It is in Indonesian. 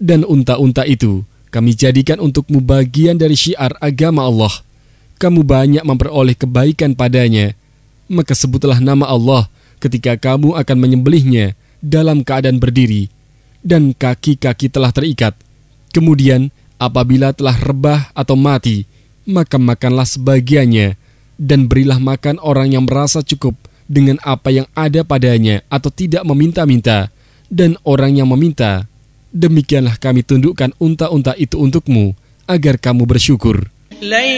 Dan unta-unta itu kami jadikan untukmu bagian dari syiar agama Allah. Kamu banyak memperoleh kebaikan padanya. Maka sebutlah nama Allah ketika kamu akan menyembelihnya dalam keadaan berdiri dan kaki-kaki telah terikat. Kemudian apabila telah rebah atau mati, maka makanlah sebagiannya dan berilah makan orang yang merasa cukup dengan apa yang ada padanya atau tidak meminta-minta, dan orang yang meminta. Demikianlah kami tundukkan unta-unta itu untukmu agar kamu bersyukur.